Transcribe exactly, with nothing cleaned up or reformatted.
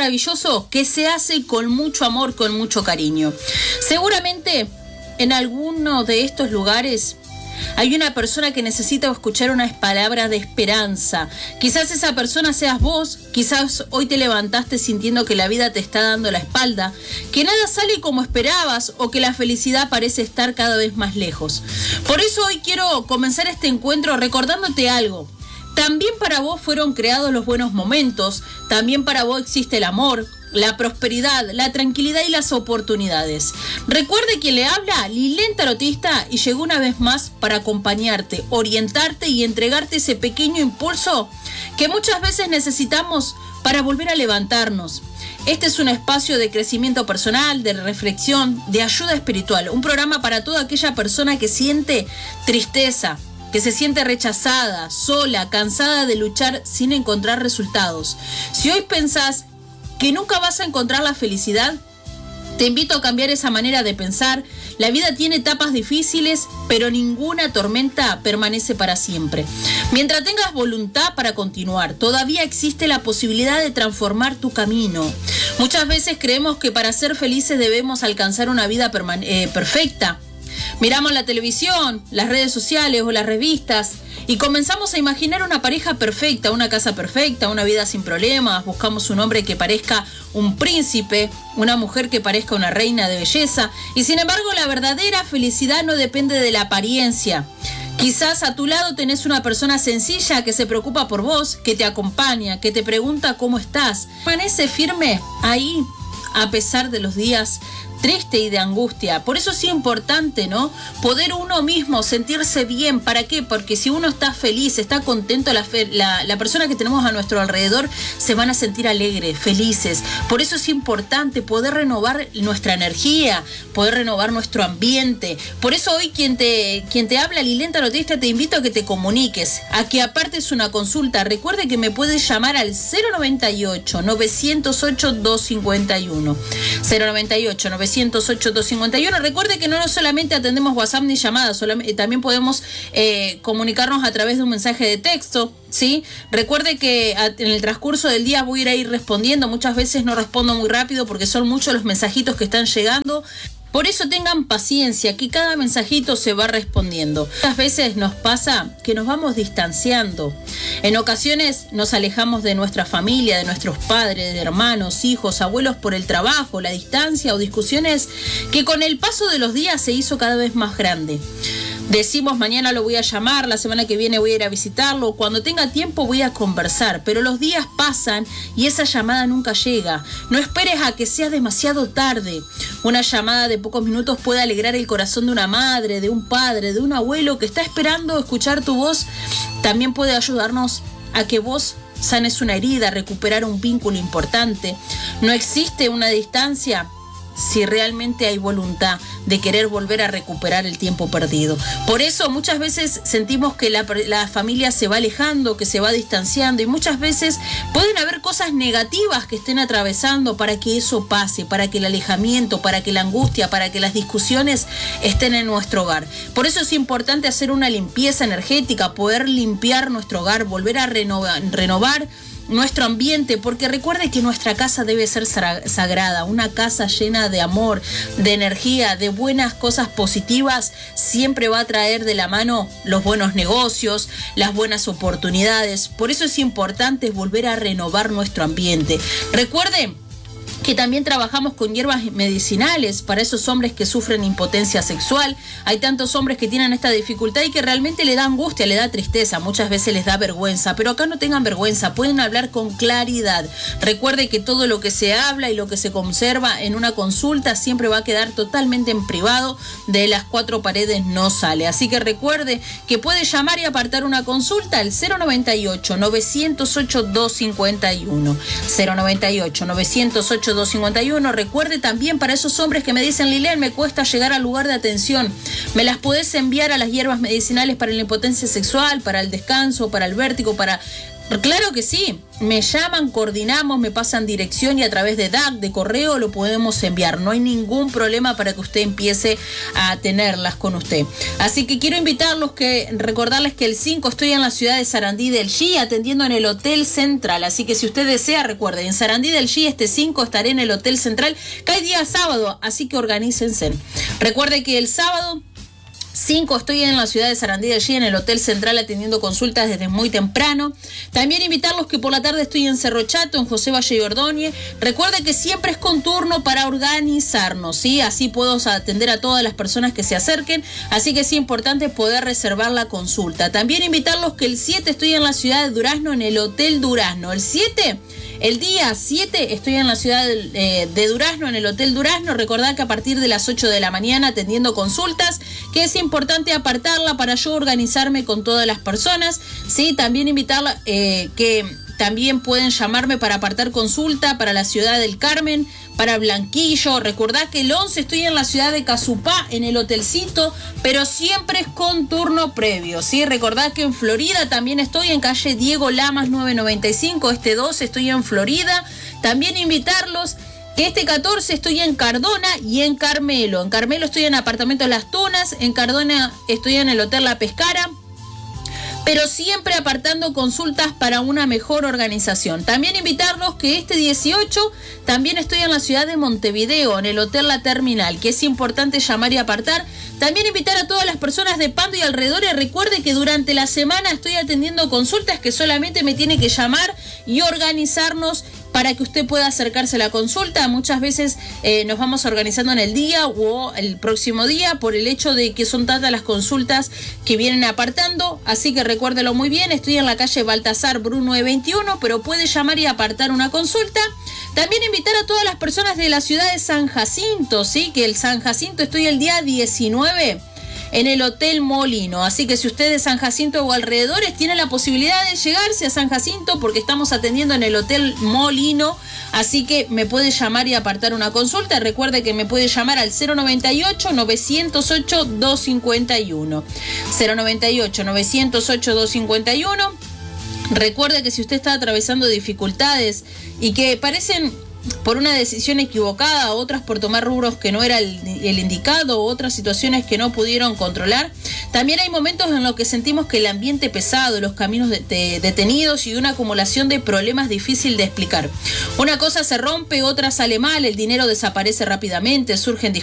maravilloso que se hace con mucho amor, con mucho cariño. Seguramente en alguno de estos lugares hay una persona que necesita escuchar unas palabras de esperanza. Quizás esa persona seas vos, quizás hoy te levantaste sintiendo que la vida te está dando la espalda, que nada sale como esperabas o que la felicidad parece estar cada vez más lejos. Por eso hoy quiero comenzar este encuentro recordándote algo. También para vos fueron creados los buenos momentos, también para vos existe el amor, la prosperidad, la tranquilidad y las oportunidades. Recuerde quien le habla, Lilén Tarotista, y llegó una vez más para acompañarte, orientarte y entregarte ese pequeño impulso que muchas veces necesitamos para volver a levantarnos. Este es un espacio de crecimiento personal, de reflexión, de ayuda espiritual, un programa para toda aquella persona que siente tristeza, que se siente rechazada, sola, cansada de luchar sin encontrar resultados. Si hoy pensás que nunca vas a encontrar la felicidad, te invito a cambiar esa manera de pensar. La vida tiene etapas difíciles, pero ninguna tormenta permanece para siempre. Mientras tengas voluntad para continuar, todavía existe la posibilidad de transformar tu camino. Muchas veces creemos que para ser felices debemos alcanzar una vida perman- eh, perfecta. Miramos la televisión, las redes sociales o las revistas y comenzamos a imaginar una pareja perfecta, una casa perfecta, una vida sin problemas. Buscamos un hombre que parezca un príncipe, una mujer que parezca una reina de belleza. Y sin embargo, la verdadera felicidad no depende de la apariencia. Quizás a tu lado tenés una persona sencilla que se preocupa por vos, que te acompaña, que te pregunta cómo estás. Permanece firme ahí a pesar de los días triste y de angustia. Por eso es importante, ¿no? Poder uno mismo sentirse bien. ¿Para qué? Porque si uno está feliz, está contento, la, fe, la, la persona que tenemos a nuestro alrededor se van a sentir alegres, felices. Por eso es importante poder renovar nuestra energía, poder renovar nuestro ambiente. Por eso hoy quien te, quien te habla, Lilén Tarotista, te invito a que te comuniques, a que apartes una consulta. Recuerde que me puedes llamar al cero noventa y ocho, novecientos ocho, doscientos cincuenta y uno. cero noventa y ocho, novecientos ocho, doscientos cincuenta y uno. Recuerde que no solamente atendemos WhatsApp ni llamadas, solamente, también podemos eh, comunicarnos a través de un mensaje de texto, ¿sí? Recuerde que en el transcurso del día voy a ir respondiendo. Muchas veces no respondo muy rápido porque son muchos los mensajitos que están llegando. Por eso tengan paciencia, que cada mensajito se va respondiendo. Muchas veces nos pasa que nos vamos distanciando. En ocasiones nos alejamos de nuestra familia, de nuestros padres, de hermanos, hijos, abuelos por el trabajo, la distancia o discusiones que con el paso de los días se hizo cada vez más grande. Decimos mañana lo voy a llamar, la semana que viene voy a ir a visitarlo, cuando tenga tiempo voy a conversar, pero los días pasan y esa llamada nunca llega. No esperes a que sea demasiado tarde. Una llamada de pocos minutos puede alegrar el corazón de una madre, de un padre, de un abuelo que está esperando escuchar tu voz. También puede ayudarnos a que vos sanes una herida, recuperar un vínculo importante. No existe una distancia si realmente hay voluntad de querer volver a recuperar el tiempo perdido. Por eso muchas veces sentimos que la, la familia se va alejando, que se va distanciando, y muchas veces pueden haber cosas negativas que estén atravesando para que eso pase, para que el alejamiento, para que la angustia, para que las discusiones estén en nuestro hogar. Por eso es importante hacer una limpieza energética, poder limpiar nuestro hogar, volver a renovar, renovar nuestro ambiente, porque recuerde que nuestra casa debe ser sagrada. Una casa llena de amor, de energía, de buenas cosas positivas, siempre va a traer de la mano los buenos negocios, las buenas oportunidades. Por eso es importante volver a renovar nuestro ambiente. Recuerde que también trabajamos con hierbas medicinales para esos hombres que sufren impotencia sexual. Hay tantos hombres que tienen esta dificultad y que realmente le da angustia, le da tristeza, muchas veces les da vergüenza, pero acá no tengan vergüenza, pueden hablar con claridad. Recuerde que todo lo que se habla y lo que se conserva en una consulta siempre va a quedar totalmente en privado, de las cuatro paredes no sale. Así que recuerde que puede llamar y apartar una consulta al cero noventa y ocho, novecientos ocho, doscientos cincuenta y uno. cero noventa y ocho, novecientos ocho, doscientos cincuenta y uno. Recuerde también para esos hombres que me dicen: Lilén, me cuesta llegar al lugar de atención, me las podés enviar a las hierbas medicinales para la impotencia sexual, para el descanso, para el vértigo, para Claro que sí, me llaman, coordinamos, me pasan dirección y a través de D A C, de correo, lo podemos enviar. No hay ningún problema para que usted empiece a tenerlas con usted. Así que quiero invitarlos, que recordarles que el cinco estoy en la ciudad de Sarandí del G, atendiendo en el Hotel Central. Así que si usted desea, recuerde, en Sarandí del G este cinco estaré en el Hotel Central, que hay día sábado, así que organícense. Recuerde que el sábado cinco estoy en la ciudad de Sarandí de allí en el Hotel Central atendiendo consultas desde muy temprano. También invitarlos que por la tarde estoy en Cerro Chato, en José Valle y Ordóñez. Recuerde que siempre es con turno para organizarnos, ¿sí? Así puedo atender a todas las personas que se acerquen, así que es importante poder reservar la consulta. También invitarlos que el siete estoy en la ciudad de Durazno, en el Hotel Durazno. El siete... El día siete estoy en la ciudad de, de Durazno, en el Hotel Durazno. Recordad que a partir de las ocho de la mañana atendiendo consultas, que es importante apartarla para yo organizarme con todas las personas. Sí, también invitarla eh, que también pueden llamarme para apartar consulta para la ciudad del Carmen, para Blanquillo. Recordad que el once estoy en la ciudad de Casupá, en el hotelcito, pero siempre es con turno previo, ¿sí? Recordad que en Florida también estoy en calle Diego Lamas nueve noventa y cinco, este doce estoy en Florida. También invitarlos que este catorce estoy en Cardona y en Carmelo. En Carmelo estoy en Apartamento Las Tunas, en Cardona estoy en el Hotel La Pescara, pero siempre apartando consultas para una mejor organización. También invitarlos que este dieciocho también estoy en la ciudad de Montevideo, en el Hotel La Terminal, que es importante llamar y apartar. También invitar a todas las personas de Pando y alrededores. Recuerde que durante la semana estoy atendiendo consultas, que solamente me tiene que llamar y organizarnos para que usted pueda acercarse a la consulta. Muchas veces eh, nos vamos organizando en el día o el próximo día por el hecho de que son tantas las consultas que vienen apartando. Así que recuérdelo muy bien, estoy en la calle Baltasar Bruno E veintiuno, pero puede llamar y apartar una consulta. También invitar a todas las personas de la ciudad de San Jacinto, ¿sí? Que el San Jacinto estoy el día diecinueve en el Hotel Molino. Así que si usted es de San Jacinto o alrededores, tiene la posibilidad de llegarse a San Jacinto porque estamos atendiendo en el Hotel Molino. Así que me puede llamar y apartar una consulta. Recuerde que me puede llamar al cero noventa y ocho, novecientos ocho, doscientos cincuenta y uno. cero noventa y ocho, novecientos ocho, doscientos cincuenta y uno. Recuerde que si usted está atravesando dificultades y que parecen por una decisión equivocada, otras por tomar rubros que no era el, el indicado, o otras situaciones que no pudieron controlar. También hay momentos en los que sentimos que el ambiente pesado, los caminos de, de, detenidos y una acumulación de problemas difícil de explicar. Una cosa se rompe, otra sale mal, el dinero desaparece rápidamente, surgen